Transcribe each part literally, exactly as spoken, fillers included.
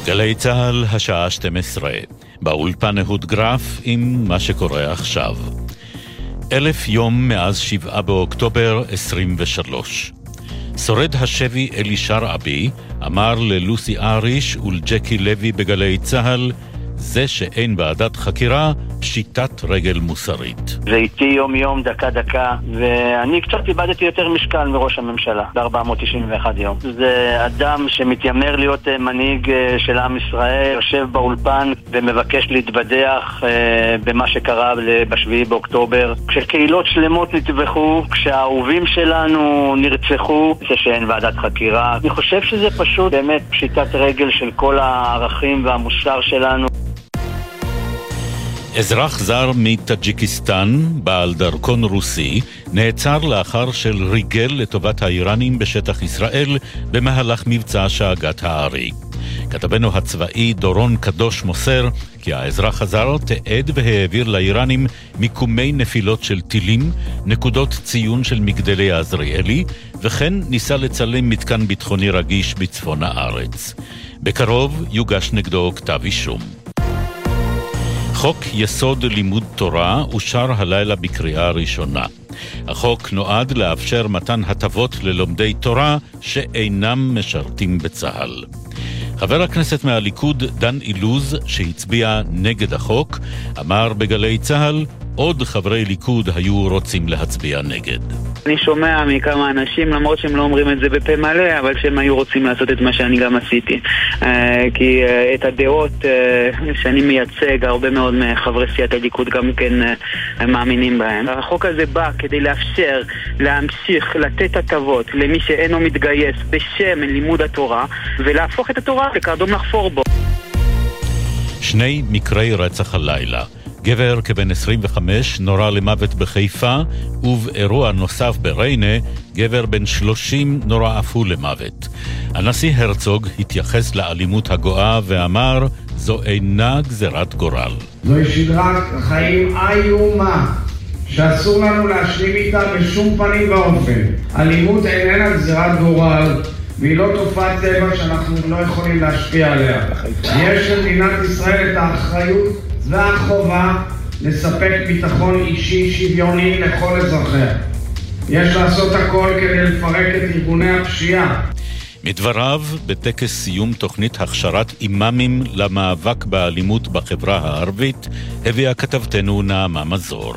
גלי צהל, השעה שתים עשרה. באולפן אהוד גרף עם מה שקורה עכשיו. אלף יום מאז שבעה באוקטובר עשרים ושלוש. שורד השבי אלישר אבי אמר ללוסי אריש ולג'קי לוי בגלי צהל, זה שאין ועדת חקירה, פשיטת רגל מוסרית. זה איתי יום יום, דקה דקה, ואני קצת איבדתי יותר משקל מראש הממשלה, ב-ארבע מאות תשעים ואחת יום. זה אדם שמתיימר להיות מנהיג של עם ישראל, יושב באולפן ומבקש להתבדח במה שקרה בשביעי באוקטובר, כשקהילות שלמות נטבחו, כשהאהובים שלנו נרצחו, זה שאין ועדת חקירה. אני חושב שזה פשוט באמת פשיטת רגל של כל הערכים והמוסר שלנו. אזרח זר מטאג'יקיסטן, בעל דרכון רוסי, נעצר לאחר של ריגל לטובת האיראנים בשטח ישראל במהלך מבצע שאגת הארי. כתבנו הצבאי דורון קדוש מוסר כי האזרח הזר תעד והעביר לאיראנים מיקומי נפילות של טילים, נקודות ציון של מגדלי העזריאלי, וכן ניסה לצלם מתקן ביטחוני רגיש בצפון הארץ. בקרוב יוגש נגדו כתב אישום. חוק יסוד לימוד תורה אושר הלילה בקריאה ראשונה. החוק נועד לאפשר מתן הטבות ללומדי תורה שאינם משרתים בצה"ל. חבר הכנסת מהליכוד דן אילוז, שהצביע נגד החוק, אמר בגלי צהל, עוד חברי ליכוד היו רוצים להצביע נגד. אני שומע מכמה אנשים, למרות שהם לא אומרים את זה בפה מלא, אבל שהם היו רוצים לעשות את מה שאני גם עשיתי. כי את הדעות שאני מייצג, הרבה מאוד מחברי סיעת הליכוד גם כן מאמינים בהם. החוק הזה בא כדי לאפשר, להמשיך, לתת הטבות למי שאינו מתגייס בשם לימוד התורה, ולהפוך את התורה לקרדום לחפור בו. שני מקרי רצח הלילה. גבר כבן עשרים וחמש נורה למוות בחיפה, ובאירוע נוסף בריינה, גבר בן שלושים נורה אף הוא למוות. הנשיא הרצוג התייחס לאלימות הגואה ואמר, זו אינה גזירת גורל. זוהי שדרת חיים איומה, שאסור לנו להשלים איתה בשום פנים ואופן. אלימות איננה גזירת גורל, והיא לא תופעת טבע שאנחנו לא יכולים להשפיע עליה. יש למדינת ישראל את האחריות והחובה לספק ביטחון אישי שוויוני לכל אזרחיה. יש לעשות הכל כדי לפרק את ארגוני הפשיעה. מדבריו, בטקס סיום תוכנית הכשרת אימאמים למאבק באלימות בחברה הערבית, הביאה כתבתנו נעמה מזור.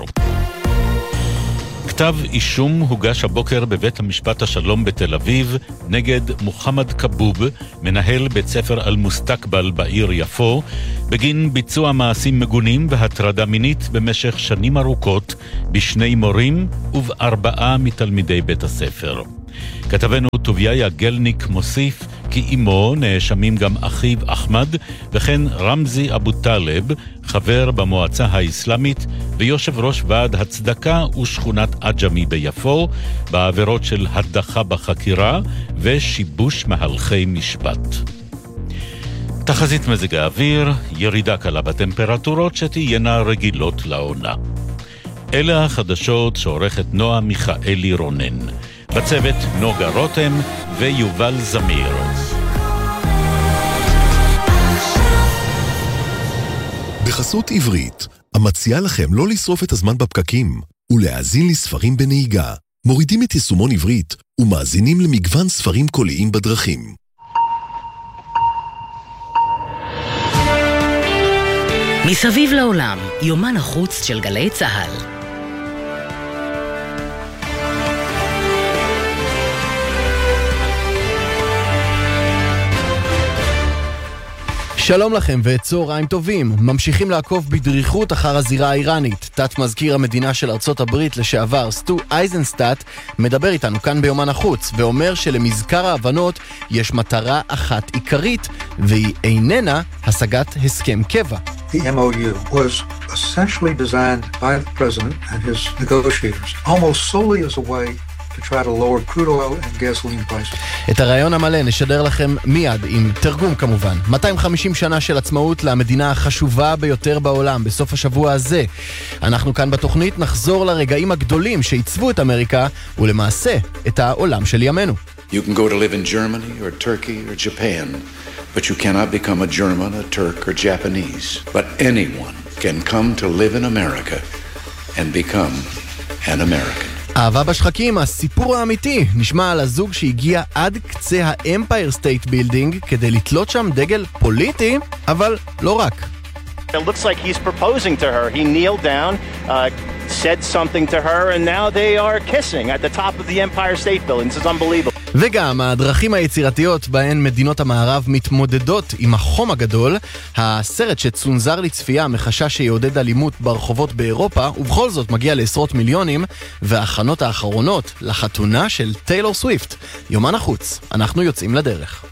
כתב אישום הוגש הבוקר בבית המשפט השלום בתל אביב נגד מוחמד קבוב, מנהל בית ספר אל-מוסתקבל בעיר יפו, בגין ביצוע מעשים מגונים והטרדה מינית במשך שנים ארוכות בשני מורים ובארבעה מתלמידי בית הספר. כתבנו טוביה גלניק מוסיף כי עמו נאשמים גם אחיו אחמד וכן רמזי אבו טלב, חבר במועצה האסלאמית ויושב ראש ועד הצדקה ושכונת אג'מי ביפו, בעבירות של הדחה בחקירה ושיבוש מהלכי משפט. תחזית מזג האוויר, ירידה קלה בטמפרטורות שתהיינה רגילות לעונה. אלה החדשות שעורכת נועה מיכאלי רונן. בצוות נוגה רותם ויובל זמיר. בחסות עברית, המציעה לכם לא לשרוף את הזמן בפקקים ולהאזין לספרים בנהיגה. מורידים את יישומון עברית ומאזינים למגוון ספרים קוליים בדרכים. מסביב לעולם, יומן החוץ של גלי צהל. שלום לכם וצהריים טובים. ממשיכים לעקוב בדריכות אחר הזירה האיראנית. תת מזכיר המדינה של ארצות הברית לשעבר סטו אייזנסטאט מדבר איתנו כאן ביומן החוץ ואומר שלמזכר ההבנות יש מטרה אחת עיקרית והיא איננה השגת הסכם קבע. The M O U was essentially designed by the president and his negotiators almost solely as a way to try to lower crude oil and gasoline prices. את הרעיון המלא נשדר לכם מיד עם תרגום כמובן. מאתיים וחמישים שנה של עצמאות למדינה החשובה ביותר בעולם בסוף השבוע הזה. אנחנו כאן בתוכנית נחזור לרגעים הגדולים שעיצבו את אמריקה ולמעשה את העולם של ימינו. You can go to live in Germany or Turkey or Japan But you cannot become a German, a Turk, or Japanese. But anyone can come to live in America and become an American. אהבה בשחקים, הסיפור האמיתי, נשמע על הזוג שהגיע עד קצה האמפייר סטייט בילדינג כדי לתלות שם דגל פוליטי, אבל לא רק. It looks like he's proposing to her. He kneeled down, uh, said something to her, and now they are kissing at the top of the Empire State Building. This is unbelievable. וגם הדרכים היצירתיות בהן מדינות המערב מתמודדות עם החום הגדול, הסרט שצונזר לצפייה מחשש שיעודד אלימות ברחובות באירופה, ובכל זאת מגיע לעשרות מיליונים, וההכנות האחרונות לחתונה של טיילור סוויפט. יומן החוץ, אנחנו יוצאים לדרך.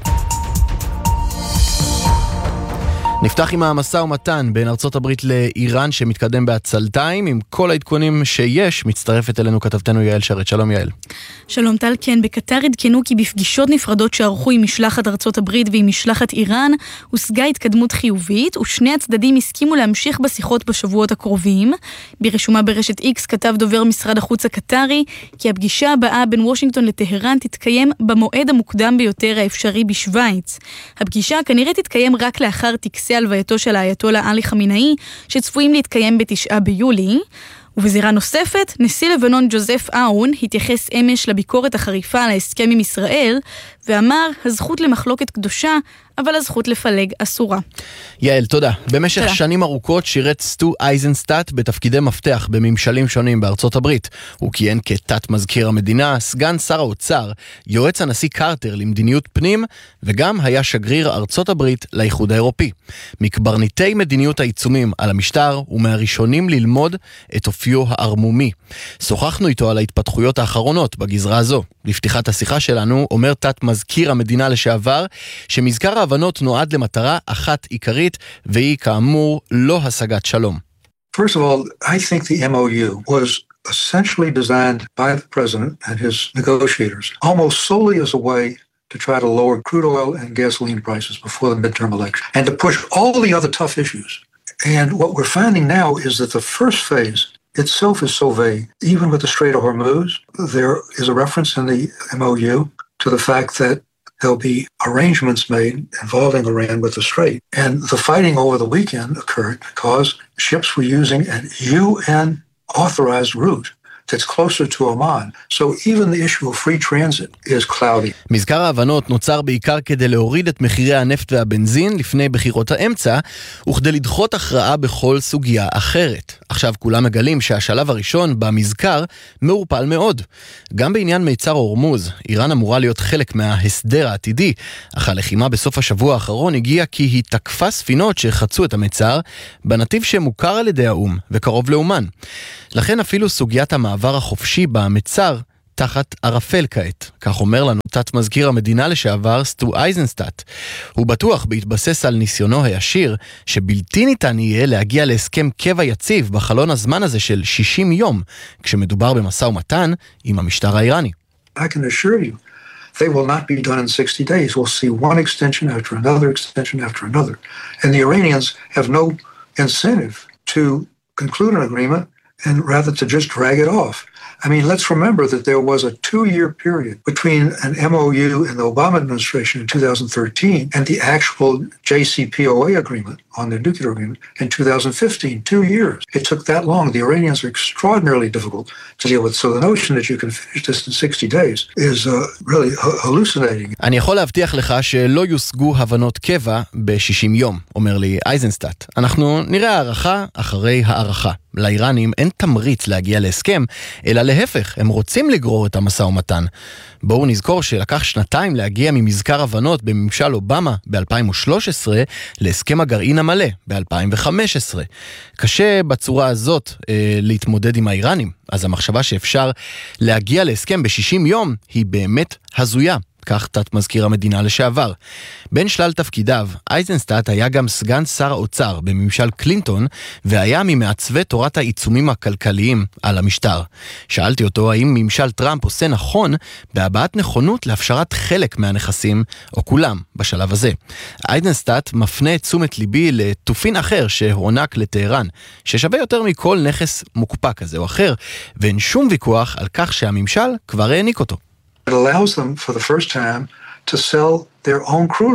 נפתח עם המשא ומתן בין ארצות הברית לאיראן שמתקדם בעצלתיים. עם כל העדכונים שיש, מצטרפת אלינו כתבתנו יעל שרת. שלום יעל. שלום טל, כן, בקטר עדכנו כי בפגישות נפרדות שערכו עם משלחת ארצות הברית ועם משלחת איראן הושגה התקדמות חיובית, ושני הצדדים הסכימו להמשיך בשיחות בשבועות הקרובים. ברשומה ברשת X כתב דובר משרד החוץ הקטרי כי הפגישה הבאה בין וושינגטון לטהרן תתקיים במועד המוקדם ביותר האפשרי בשוויץ. הפגישה כנראה תתקיים רק לאחר טקסי הלווייתו של האייתולה עלי חמינאי, שצפויים להתקיים בתשעה ביולי. ובזירה נוספת, נשיא לבנון ג'וזף אאון התייחס אמש לביקורת החריפה על ההסכם עם ישראל, ואמר, הזכות למחלוקת קדושה, אבל הזכות לפלג אסורה. יעל, תודה. במשך תודה. שנים ארוכות שירת סטו אייזנסטאט בתפקידי מפתח בממשלים שונים בארצות הברית. הוא כיהן כתת מזכיר המדינה, סגן שר האוצר, יועץ הנשיא קרטר למדיניות פנים, וגם היה שגריר ארצות הברית לאיחוד האירופי. מקברניטי מדיניות העיצומים על המשטר, ומהראשונים ללמוד את אופיו הערמומי. שוחחנו איתו על ההתפתחויות האחרונות בגזרה הזו. לפתיחת השיחה שלנו אומר תת מזכיר המדינה לשעבר, שמזכר ההבנות נועד למטרה אחת עיקרית, והיא כאמור לא השגת שלום. First of all, I think the M O U was essentially designed by the president and his negotiators almost solely as a way to try to lower crude oil and gasoline prices before the midterm election and to push all the other tough issues. And what we're finding now is that the first phase itself is so vague. Even with the Strait of Hormuz, there is a reference in the M O U to the fact that there'll be arrangements made involving Iran with the Strait. And the fighting over the weekend occurred because ships were using an U N-authorized route that's closer to Oman. So even the issue of free transit is cloudy. מזכר ההבנות נוצר בעיקר כדי להוריד את מחירי הנפט והבנזין לפני בחירות האמצע, וכדי לדחות הכרעה בכל סוגיה אחרת. עכשיו כולם מגלים שהשלב הראשון במזכר מעורפל מאוד. גם בעניין מיצר הורמוז, איראן אמורה להיות חלק מההסדר העתידי, אך הלחימה בסוף השבוע האחרון הגיעה כי היא תקפה ספינות שחצו את המיצר בנתיב שמוכר על ידי האום וקרוב לאומן. לכן אפילו סוגיית המעבר החופשי במצר תחת ערפל כעת, כך אומר לנו תת מזכיר המדינה לשעבר סטו אייזנסטאט. הוא בטוח בהתבסס על ניסיונו הישיר שבלתי ניתן יהיה להגיע להסכם קבע יציב בחלון הזמן הזה של שישים יום, כשמדובר במשא ומתן עם המשטר האיראני. I can assure you, they will not be done in sixty days. We'll see one extension after another extension after another. And the Iranians have no incentive to conclude an agreement and rather to just drag it off. I mean, let's remember that there was a two-year period between an M O U in the Obama administration in two thousand thirteen and the actual J C P O A agreement on the nuclear agreement in two thousand fifteen. Two years. It took that long. The Iranians are extraordinarily difficult to deal with. So the notion that you can finish this in sixty days is uh, really hallucinating. אני יכול להבטיח לך שלא יושגו הבנות קבע ב-שישים יום, אומר לי אייזנסטאט. אנחנו נראה הערכה אחרי הערכה. לאיראנים אין תמריץ להגיע להסכם, אלא להפך, הם רוצים לגרור את המשא ומתן. בואו נזכור שלקח שנתיים להגיע ממזכר הבנות בממשל אובמה ב-אלפיים ושלוש עשרה להסכם הגרעין המלא ב-אלפיים וחמש עשרה. קשה בצורה הזאת אה, להתמודד עם האיראנים, אז המחשבה שאפשר להגיע להסכם ב-שישים יום היא באמת הזויה. כך תת מזכיר המדינה לשעבר. בין שלל תפקידיו, אייזנסטאט היה גם סגן שר האוצר בממשל קלינטון, והיה ממעצבי תורת העיצומים הכלכליים על המשטר. שאלתי אותו האם ממשל טראמפ עושה נכון בהבעת נכונות להפשרת חלק מהנכסים, או כולם, בשלב הזה. אייזנסטאט מפנה את תשומת ליבי לתופין אחר שהוענק לטהרן, ששווה יותר מכל נכס מוקפא כזה או אחר, ואין שום ויכוח על כך שהממשל כבר העניק אותו. It allows them for the first time to sell their own crude oil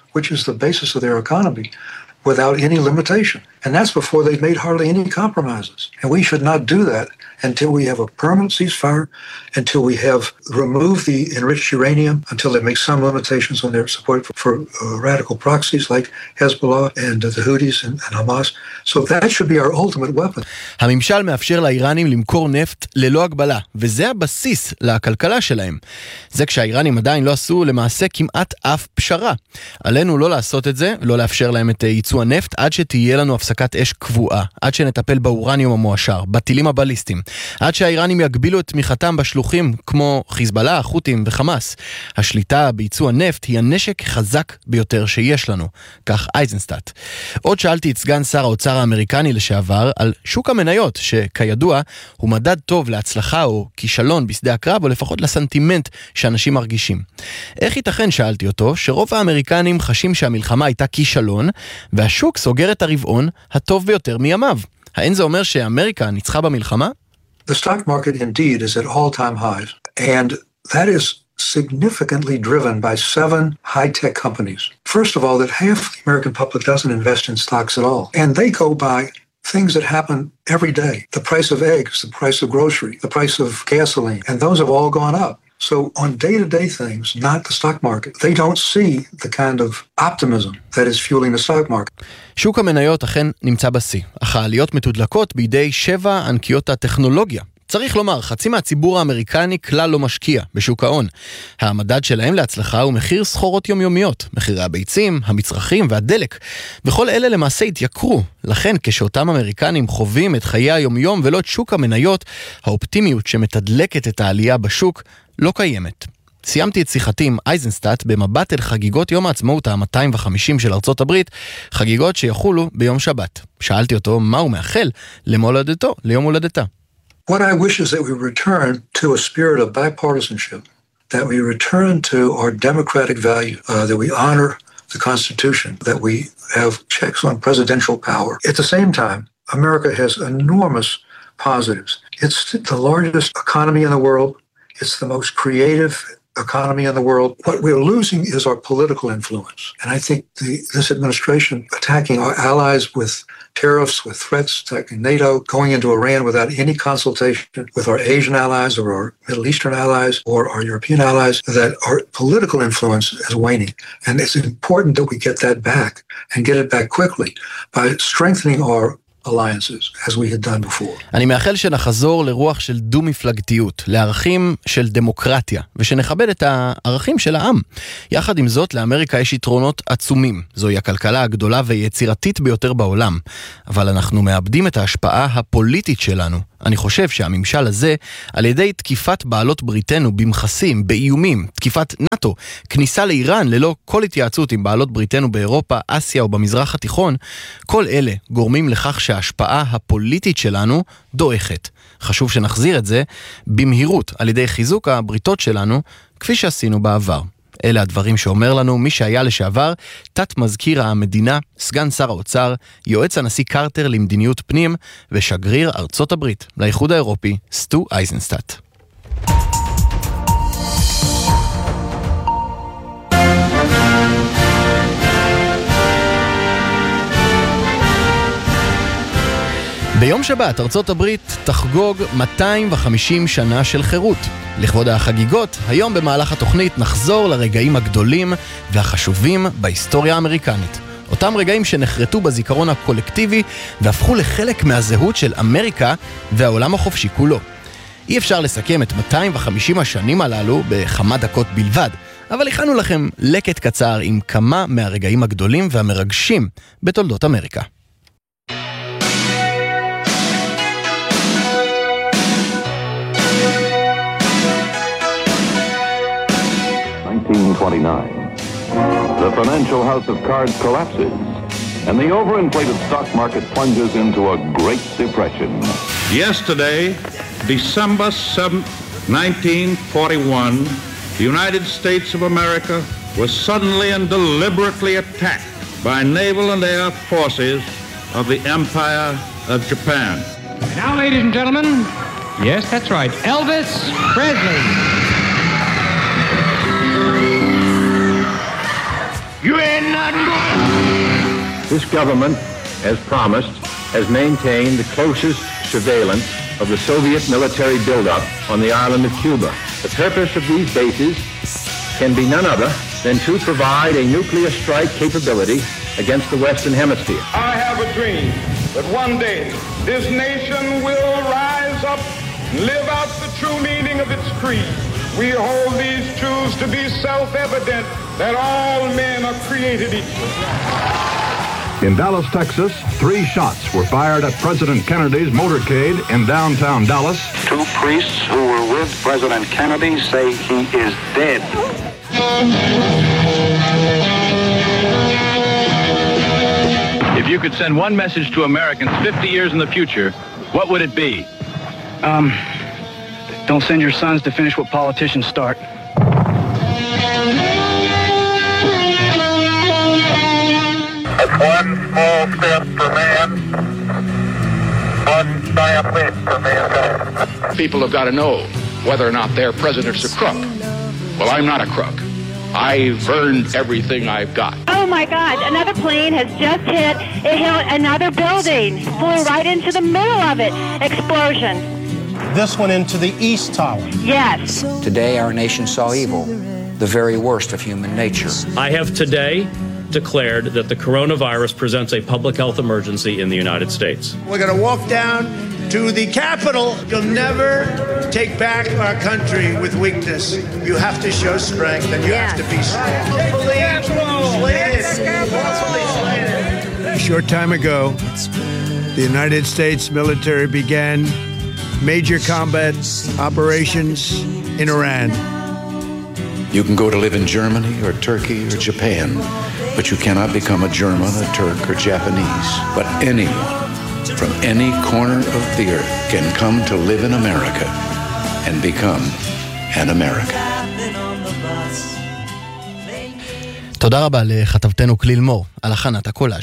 which is the basis of their economy, without any limitation. And that's before they've made hardly any compromises. And we should not do that until we have a permanent ceasefire, until we have removed the enriched uranium, until they make some limitations on their support for, for uh, radical proxies like Hezbollah and uh, the Houthis and, and Hamas. So that should be our ultimate weapon. הממשל מאפשר לאיראנים למכור נפט ללא הגבלה, וזה הבסיס לכלכלה שלהם. זה כשהאיראנים עדיין לא עשו למעשה כמעט אף פשרה. עלינו לא לעשות את זה, לא לאפשר להם את ייצוא הנפט, עד שתהיה לנו הפסקת אש קבועה, עד שנטפל באורניום המועשר, בטילים הבליסטיים, עד שהאיראנים יגבילו את תמיכתם בשלוחים כמו חיזבאללה, חות'ים וחמאס. השליטה בייצוא הנפט היא הנשק חזק ביותר שיש לנו, כך אייזנסטאט. עוד שאלתי את סגן שר האוצר האמריקני לשעבר על שוק המניות, שכידוע הוא מדד טוב להצלחה או כישלון בשדה הקרב, או לפחות לסנטימנט שאנשים מרגישים. איך ייתכן, שאלתי אותו, שרוב האמריקנים חשים שהמלחמה הייתה כישלון, והשוק סוגר את הרבעון הטוב ביותר מימיו? האין זה אומר שאמריקה ניצחה במלחמה? The stock market indeed is at all-time highs, and that is significantly driven by seven high-tech companies. First of all, that half the American public doesn't invest in stocks at all, and they go by things that happen every day. The price of eggs, the price of grocery, the price of gasoline, and those have all gone up. So on day-to-day things, not the stock market, they don't see the kind of optimism that is fueling the stock market. שוק המניות אכן נמצא בשיא, אך העליות מתודלקות בידי שבע ענקיות הטכנולוגיה. צריך לומר, חצי מהציבור האמריקני כלל לא משקיע בשוק ההון. המדד שלהם להצלחה הוא מחיר סחורות יומיומיות, מחירי הביצים, המצרכים והדלק. וכל אלה למעשה התייקרו. לכן כשאותם אמריקנים חווים את חיי היומיום ולא את שוק המניות, האופטימיות שמתדלקת את העלייה בשוק לא קיימת. סיימתי את שיחתי עם אייזנסטאט במבט אל חגיגות יום העצמאות ה-מאתיים וחמישים של ארצות הברית, חגיגות שיחולו ביום שבת. שאלתי אותו מה הוא מאחל למולדתו, ליום הולדתה. What I wish is that we return to a spirit of bipartisanship, that we return to our democratic value, uh, that we honor the Constitution, that we have checks on presidential power. At the same time, America has enormous positives. It's the largest economy in the world. It's the most creative economy in the world. What we're losing is our political influence. And I think the, this administration attacking our allies with tariffs, with threats, attacking NATO, going into Iran without any consultation with our Asian allies or our Middle Eastern allies or our European allies, that our political influence is waning. And it's important that we get that back and get it back quickly by strengthening our alliances as we had done before. אני מאחל שנחזור לרוח של דו-מפלגתיות, לערכים של דמוקרטיה, ושנכבד את הערכים של העם. יחד עם זאת, לאמריקה יש יתרונות עצומים. זוהי הכלכלה הגדולה ויצירתית ביותר בעולם. אבל אנחנו מאבדים את ההשפעה הפוליטית שלנו. אני חושב שהממשל הזה, על ידי תקיפת בעלות בריתנו במחסים, באיומים, תקיפת נאטו, כניסה לאיראן ללא כל התייעצות עם בעלות בריתנו באירופה, אסיה או במזרח התיכון, כל אלה גורמים לכך שההשפעה הפוליטית שלנו דועכת. חשוב שנחזיר את זה במהירות על ידי חיזוק הבריתות שלנו, כפי שעשינו בעבר. אלה הדברים שאומר לנו מי שהיה לשעבר תת מזכיר המדינה, סגן שר האוצר, יועץ הנשיא קרטר למדיניות פנים ושגריר ארצות הברית לאיחוד האירופי, סטו אייזנסטאט. ביום שבת ארצות הברית תחגוג מאתיים וחמישים שנה של חירות. לכבוד החגיגות, היום במהלך התוכנית נחזור לרגעים הגדולים והחשובים בהיסטוריה האמריקנית. אותם רגעים שנחרטו בזיכרון הקולקטיבי והפכו לחלק מהזהות של אמריקה והעולם החופשי כולו. אי אפשר לסכם את מאתיים וחמישים השנים הללו בכמה דקות בלבד, אבל הכנו לכם לקט קצר עם כמה מהרגעים הגדולים והמרגשים בתולדות אמריקה. nineteen twenty-nine. The financial house of cards collapses, and the overinflated stock market plunges into a great depression. Yesterday, December seventh, nineteen forty-one, the United States of America was suddenly and deliberately attacked by naval and air forces of the Empire of Japan. Now, ladies and gentlemen, yes, that's right, Elvis Presley. You ain't nothing going. This government, as promised, has maintained the closest surveillance of the Soviet military buildup on the island of Cuba. The purpose of these bases can be none other than to provide a nuclear strike capability against the Western Hemisphere. I have a dream that one day this nation will rise up and live out the true meaning of its creed. We hold these truths to be self-evident that all men are created equal. In Dallas, Texas, three shots were fired at President Kennedy's motorcade in downtown Dallas. Two priests who were with President Kennedy say he is dead. If you could send one message to Americans fifty years in the future, what would it be? Um, don't send your sons to finish what politicians start. That's one small step for man, one giant leap for mankind. People have got to know whether or not their president's a crook. Well, I'm not a crook. I've earned everything I've got. Oh my God, another plane has just hit, it hit another building, flew right into the middle of it. Explosion. This one into the East Tower. Yes. Today our nation saw evil, the very worst of human nature. I have today declared that the coronavirus presents a public health emergency in the United States. We're going to walk down to the Capitol. You'll never take back our country with weakness. You have to show strength, and you yeah. have to be strong. A short time ago, the United States military began major combat operations in Iran. You can go to live in Germany or Turkey or Japan, but you cannot become a German, a Turk, or Japanese. But anyone from any corner of the earth can come to live in America and become an American. תודה רבה לכתבתנו כליל מור על הכנת הקולאז'.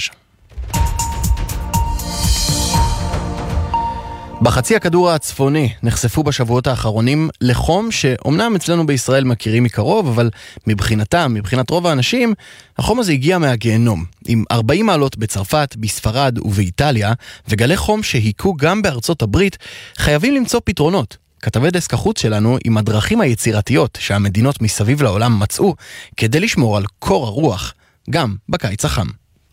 בחצי הכדור הצפוני נחשפו בשבועות האחרונים לחום שאומנם אצלנו בישראל מכירים מקרוב, אבל מבחינתם, מבחינת רוב האנשים, החום הזה הגיע מהגיהנום. עם ארבעים מעלות בצרפת, בספרד ובאיטליה, וגלי חום שהיקו גם בארצות הברית, חייבים למצוא פתרונות. כתבי דסק החוץ שלנו עם הדרכים היצירתיות שהמדינות מסביב לעולם מצאו כדי לשמור על קור הרוח, גם בקיץ החם.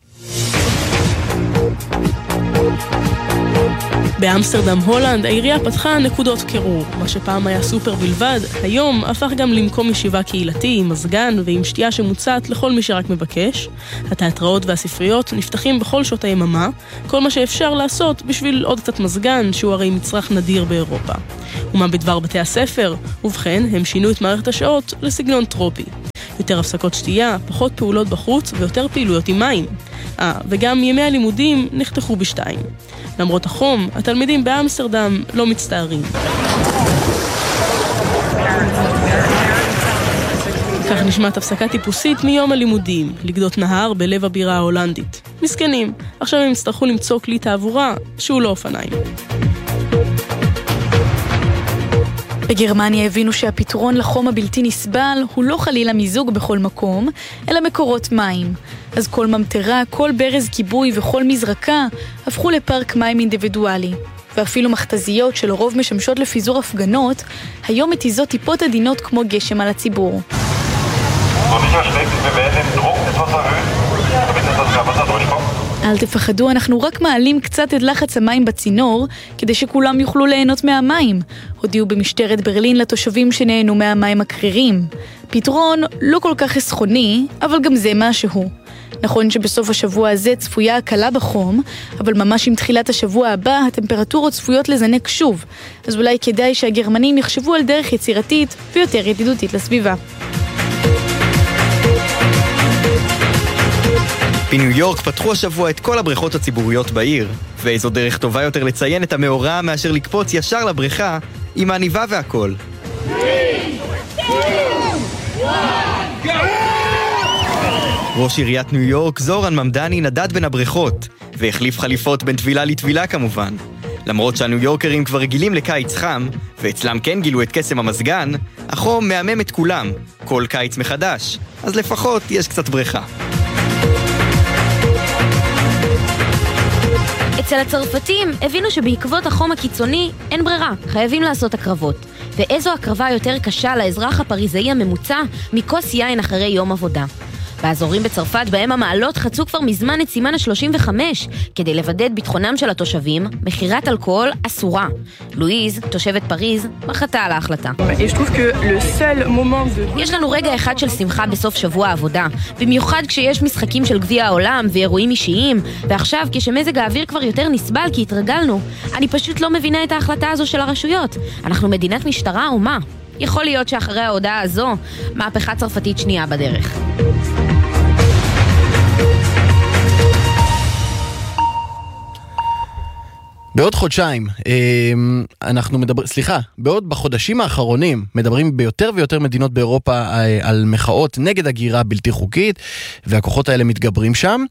באמסטרדם הולנד העירייה פתחה נקודות קירור. מה שפעם היה סופר בלבד, היום הפך גם למקום ישיבה קהילתי עם מזגן ועם שתייה שמוצעת לכל מי שרק מבקש. התיאטראות והספריות נפתחים בכל שעות היממה, כל מה שאפשר לעשות בשביל עוד קצת מזגן, שהוא הרי מצרך נדיר באירופה. ומה בדבר בתי הספר? ובכן, הם שינו את מערכת השעות לסגנון טרופי. יותר הפסקות שתייה, פחות פעולות בחוץ ויותר פעילויות עם מים. אה, וגם ימי הלימודים נחתכו בשתיים. למרות החום, התלמידים באמסטרדם לא מצטערים. כך נשמעת הפסקה טיפוסית מיום הלימודים, לגדות נהר בלב הבירה ההולנדית. מסכנים, עכשיו הם יצטרכו למצוא כלי תעבורה שהוא לא אופניים. בגרמניה הבינו שהפתרון לחום הבלתי נסבל הוא לא חלילה מיזוג בכל מקום, אלא מקורות מים. אז כל ממטרה, כל ברז כיבוי וכל מזרקה הפכו לפארק מים אינדיבידואלי. ואפילו מכתזיות שלרוב משמשות לפיזור הפגנות, היום מתיזות טיפות עדינות כמו גשם על הציבור. אל תפחדו, אנחנו רק מעלים קצת את לחץ המים בצינור כדי שכולם יוכלו ליהנות מהמים. הודיעו במשטרת ברלין לתושבים שנהנו מהמים הקרירים. פתרון לא כל כך חסכוני, אבל גם זה משהו. נכון שבסוף השבוע הזה צפויה הקלה בחום, אבל ממש עם תחילת השבוע הבא הטמפרטורות צפויות לזנק שוב. אז אולי כדאי שהגרמנים יחשבו על דרך יצירתית ויותר ידידותית לסביבה. בניו יורק פתחו השבוע את כל הבריכות הציבוריות בעיר, ואיזו דרך טובה יותר לציין את המאורע מאשר לקפוץ ישר לבריכה עם העניבה והכל. ראש עיריית ניו יורק זורן ממדני נדד בין הבריכות, והחליף חליפות בין טבילה לטבילה כמובן. למרות שהניו יורקרים כבר רגילים לקיץ חם, ואצלם כן גילו את קסם המזגן, החום מהמם את כולם, כל קיץ מחדש, אז לפחות יש קצת בריכה. אצל הצרפתים הבינו שבעקבות החום הקיצוני אין ברירה, חייבים לעשות הקרבות. ואיזו הקרבה יותר קשה לאזרח הפריזאי הממוצע מכוס יין אחרי יום עבודה. באזורים בצרפת בהם המעלות חצו כבר מזמן את סימן ה-שלושים וחמש, כדי לוודא את ביטחונם של התושבים, מחירת אלכוהול אסורה. לואיז, תושבת פריז, מחתה על ההחלטה. יש לנו רגע אחד של שמחה בסוף שבוע העבודה, במיוחד כשיש משחקים של גביע העולם ואירועים אישיים, ועכשיו כשמזג האוויר כבר יותר נסבל כי התרגלנו, אני פשוט לא מבינה את ההחלטה הזו של הרשויות. אנחנו מדינת משטרה או מה? יכול להיות שאחרי ההודעה הזו, מהפכה צרפתית שנייה בדרך. בעוד חודשיים, אנחנו מדברים, סליחה, בעוד בחודשים האחרונים מדברים ביותר ויותר מדינות באירופה על מחאות נגד הגירה בלתי חוקית, והכוחות האלה מתגברים שם.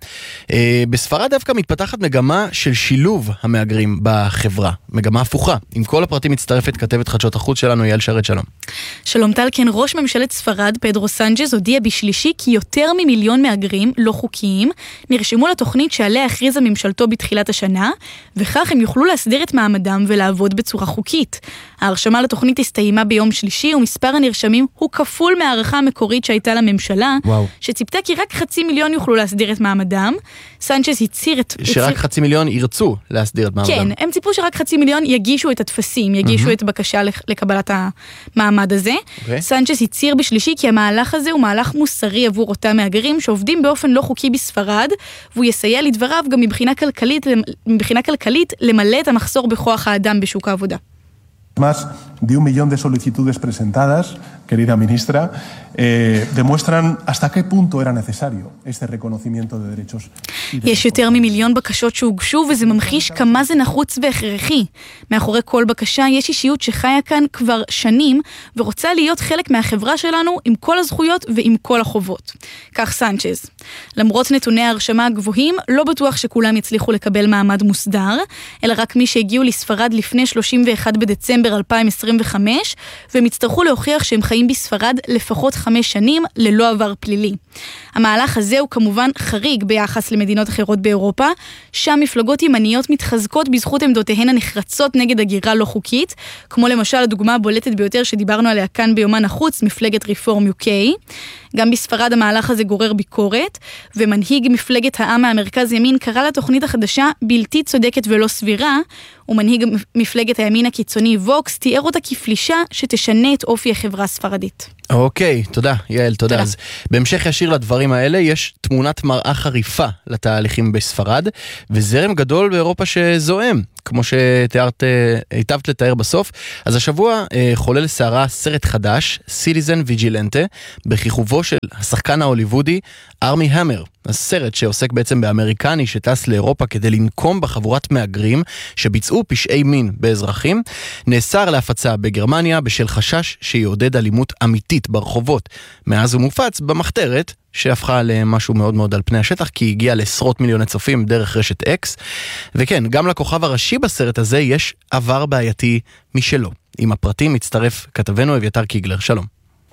בספרד דווקא מתפתחת מגמה של שילוב המהגרים בחברה, מגמה הפוכה. עם כל הפרטים מצטרפת כתבת חדשות החוץ שלנו, יעל שרת, שלום. שלום טל, כן, ראש ממשלת ספרד, פדרו סנצ'ז, הודיע בשלישי כי יותר ממיליון מהגרים לא חוקיים נרשמו לתוכנית שעליה הכריזה ממשלתו בתחילת השנה, וכך הם יוכלו להסדיר את מעמדם ולעבוד בצורה חוקית. ההרשמה לתוכנית הסתיימה ביום שלישי, ומספר הנרשמים הוא כפול מהערכה המקורית שהייתה לממשלה, וואו. שציפתה כי רק חצי מיליון יוכלו להסדיר את מעמדם. סנצ'ז הצהיר את... שרק הציר... חצי מיליון ירצו להסדיר את מעמדם. כן, הם ציפו שרק חצי מיליון יגישו את התפסים, יגישו mm-hmm. את הבקשה לקבלת המעמד הזה. Okay. סנצ'ז הצהיר בשלישי כי המהלך הזה הוא מהלך מוסרי עבור אותם מהגרים שעובדים באופן לא חוקי בספרד, והוא יסייע לדבריו גם מבחינה כלכלית, מבחינה כלכלית למלא את המחסור בכוח האדם בשוק העבודה. Más de un millón de solicitudes presentadas, querida ministra, eh, demuestran hasta qué punto era necesario este reconocimiento de derechos. יש יותר ממיליון בקשות שהוגשו, וזה ממחיש כמה זה נחוץ והכרחי. מאחורי כל בקשה יש אישיות שחיה כאן כבר שנים, ורוצה להיות חלק מהחברה שלנו עם כל הזכויות ועם כל החובות. כך סנצ'ז. למרות נתוני ההרשמה הגבוהים, לא בטוח שכולם יצליחו לקבל מעמד מוסדר, אלא רק מי שהגיעו לספרד לפני שלושים ואחד בדצמבר אלפיים עשרים וחמש, והם יצטרכו להוכיח שהם חיים בספרד לפחות חמש שנים ללא עבר פלילי. המהלך הזה הוא כמובן חריג ביחס למדינות אחרות באירופה, שם מפלגות ימניות מתחזקות בזכות עמדותיהן הנחרצות נגד הגירה לא חוקית, כמו למשל הדוגמה הבולטת ביותר שדיברנו עליה כאן ביומן החוץ, מפלגת ריפורם יו קיי. גם בספרד המהלך הזה גורר ביקורת, ומנהיג מפלגת העם מהמרכז ימין קרא לתוכנית החדשה בלתי צודקת ולא סבירה, ומנהיג מפלגת הימין הקיצוני ווקס תיאר אותה כפלישה שתשנה את אופי החברה הספרדית. אוקיי, תודה, יעל, תודה. תודה. אז בהמשך ישיר לדברים האלה, יש תמונת מראה חריפה לתהליכים בספרד, וזרם גדול באירופה שזוהם, כמו שתיארת, היטבת לתאר בסוף. אז השבוע חולל סערה סרט חדש, Citizen Vigilante, בכיכובו של השחקן ההוליוודי ארמי המר. הסרט שעוסק בעצם באמריקני שטס לאירופה כדי לנקום בחבורת מהגרים שביצעו פשעי מין באזרחים, נאסר להפצה בגרמניה בשל חשש שיעודד אלימות אמיתית ברחובות. מאז הוא מופץ במחתרת, שהפכה למשהו מאוד מאוד על פני השטח, כי הגיע לעשרות מיליוני צופים דרך רשת אקס. וכן, גם לכוכב הראשי בסרט הזה יש עבר בעייתי משלו. עם הפרטים מצטרף כתבנו אביתר קיגלר. שלום.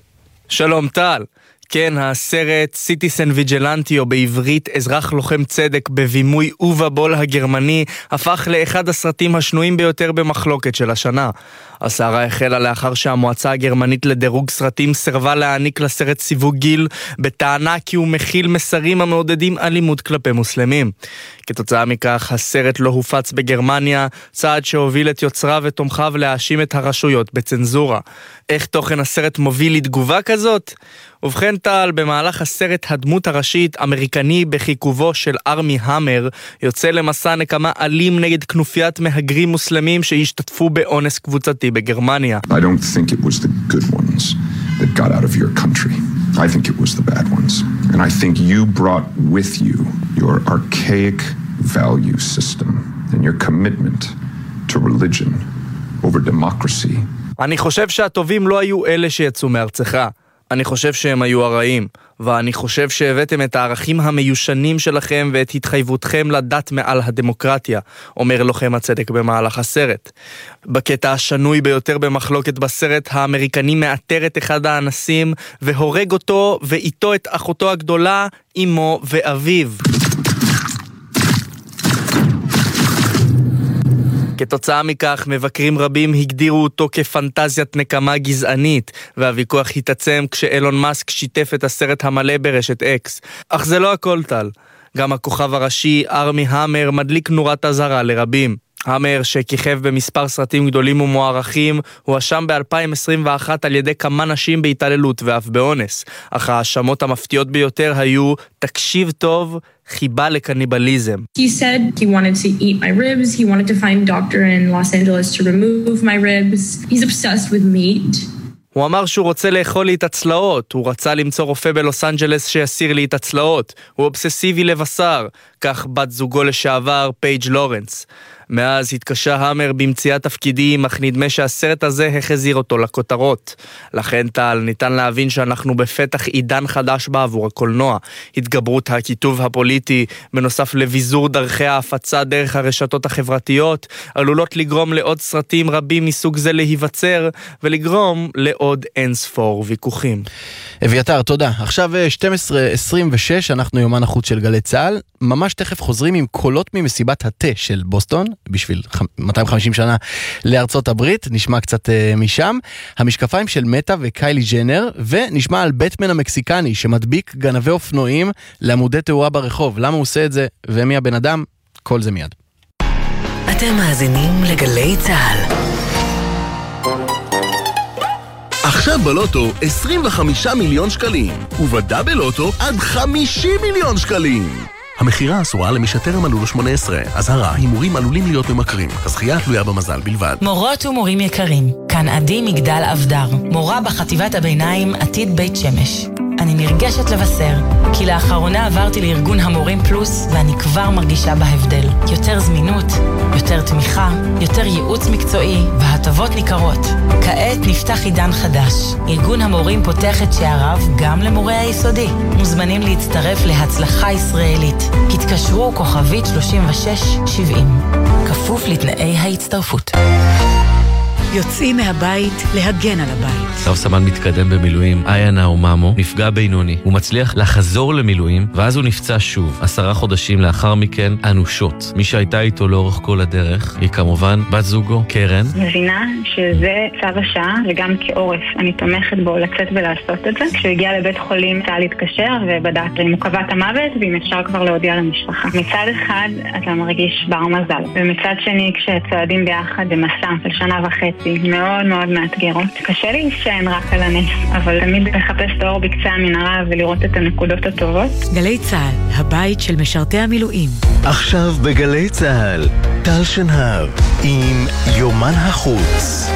שלום טל. כן, הסרט סיטיזן ויג'לנטי, או בעברית אזרח לוחם צדק בבימוי אובה בול הגרמני, הפך לאחד הסרטים השנויים ביותר במחלוקת של השנה. הסערה החלה לאחר שהמועצה הגרמנית לדירוג סרטים סרבה להעניק לסרט סיווג גיל, בטענה כי הוא מכיל מסרים המעודדים אלימות כלפי מוסלמים. כתוצאה מכך, הסרט לא הופץ בגרמניה, צעד שהוביל את יוצריו ותומכיו להאשים את הרשויות בצנזורה. איך תוכן הסרט מוביל לתגובה כזאת? ובכן טל, במהלך הסרט הדמות הראשית, אמריקני בחיכובו של ארמי המר, יוצא למסע נקמה אלים נגד כנופיית מהגרים מוסלמים שהשתתפו באונס קבוצתי בגרמניה. I don't think it was the good ones that got out of your country. I think it was the bad ones. And I think you brought with you your archaic value system and your commitment to religion over democracy. אני חושב שהטובים לא היו אלה שיצאו מארצך. אני חושב שהם היו הרעים, ואני חושב שהבאתם את הערכים המיושנים שלכם ואת התחייבותכם לדת מעל הדמוקרטיה, אומר לוחם הצדק במהלך הסרט. בקטע השנוי ביותר במחלוקת בסרט, האמריקני מאתר את אחד האנסים והורג אותו ואיתו את אחותו הגדולה, אמו ואביו. כתוצאה מכך, מבקרים רבים הגדירו אותו כפנטזיית נקמה גזענית, והוויכוח התעצם כשאילון מאסק שיתף את הסרט המלא ברשת אקס. אך זה לא הכל טל. גם הכוכב הראשי, ארמי המר, מדליק נורת אזהרה לרבים. המר, שכיכב במספר סרטים גדולים ומוערכים, הואשם ב-אלפיים עשרים ואחת על ידי כמה נשים בהתעללות ואף באונס. אך ההאשמות המפתיעות ביותר היו, תקשיב טוב, חיבה לקניבליזם. He said he wanted to eat my ribs, he wanted to find a doctor in Los Angeles to remove my ribs. He's obsessed with meat. הוא אמר שהוא רוצה לאכול לי את הצלעות, הוא רצה למצוא רופא בלוס אנג'לס שיסיר לי את הצלעות, הוא אובססיבי לבשר, כך בת זוגו לשעבר פייג' לורנס. מאז התקשה המר במציאת תפקידים, אך נדמה שהסרט הזה החזיר אותו לכותרות. לכן טל, ניתן להבין שאנחנו בפתח עידן חדש בעבור הקולנוע. התגברות הכיתוב הפוליטי, בנוסף לביזור דרכי ההפצה דרך הרשתות החברתיות, עלולות לגרום לעוד סרטים רבים מסוג זה להיווצר, ולגרום לעוד אינספור ויכוחים. אביתר, תודה. עכשיו שתים עשרה עשרים ושש, אנחנו יומן החוץ של גלי צהל. ממש תכף חוזרים עם קולות ממסיבת התה של בוסטון, בשביל מאתיים וחמישים שנה לארצות הברית, נשמע קצת uh, משם. המשקפיים של מטה וקיילי ג'נר, ונשמע על בטמן המקסיקני שמדביק גנבי אופנועים לעמודי תאורה ברחוב. למה הוא עושה את זה ומי הבן אדם? כל זה מיד. אתם מאזינים לגלי צהל. עכשיו בלוטו עשרים וחמישה מיליון שקלים, ובדאבל לוטו עד חמישים מיליון שקלים. המחירה אסורה למי שטרם מלאו לו שמונה עשרה. אזהרה, הימורים עלולים להיות ממכרים. הזכייה תלויה במזל בלבד. מורות ומורים יקרים, כאן עדי מגדל אבדר, מורה בחטיבת הביניים עתיד בית שמש. אני נרגשת לבשר, כי לאחרונה עברתי לארגון המורים פלוס, ואני כבר מרגישה בהבדל. יותר זמינות, יותר תמיכה, יותר ייעוץ מקצועי, והטבות ניכרות. כעת נפתח עידן חדש. ארגון המורים פותח את שעריו גם למורי היסודי. מוזמנים להצטרף להצלחה ישראלית. התקשרו כוכבית שלושים ושש שבעים. כפוף לתנאי ההצטרפות. יוצאים מהבית להגן על הבית. סב סמן מתקדם במילואים, איה נאוממו, נפגע בינוני. הוא מצליח לחזור למילואים, ואז הוא נפצע שוב. עשרה חודשים לאחר מכן, אנושות. מי שהייתה איתו לאורך כל הדרך, היא כמובן בת זוגו, קרן. מבינה שזה צו השעה, וגם כעורף. אני תומכת בו לצאת ולעשות את זה. כשהוא הגיע לבית חולים, צה"ל להתקשר ובדק אם הוא קבע את המוות, ואם אפשר כבר להודיע למשפחה. מצד אחד, אתה מרגיש בר מזל. ומצד שני, כשצועדים ביחד במסע של שנה וחצי, מאוד מאוד מאתגרות. קשה לי שאין רק על הנס, אבל תמיד לחפש את האור בקצה המנהרה ולראות את הנקודות הטובות. גלי צהל, הבית של משרתי המילואים. עכשיו בגלי צהל, טל שנהב עם יומן החוץ.